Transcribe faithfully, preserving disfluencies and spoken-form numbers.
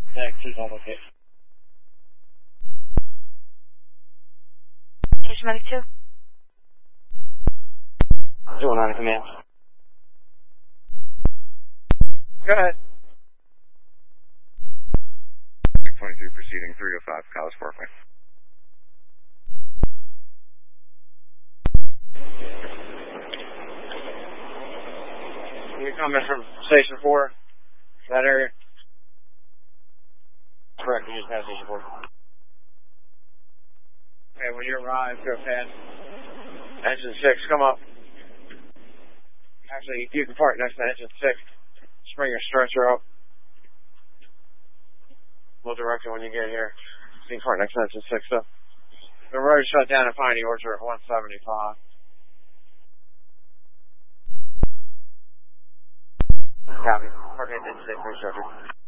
Taxi on location. Station Medic two. Doing on command. Go ahead. six twenty-three proceeding three oh five, College Parkway. You coming from Station four? That area? Correct, you just passed Station four. Okay, when you arrive, go past engine six, come up. Actually, you can park next to engine six. Just bring your stretcher up. We'll direct you when you get here. You can park next to engine six, though. The road shut down at Piney Orchard at one seventy-five. Copy. Park engine six, stretcher.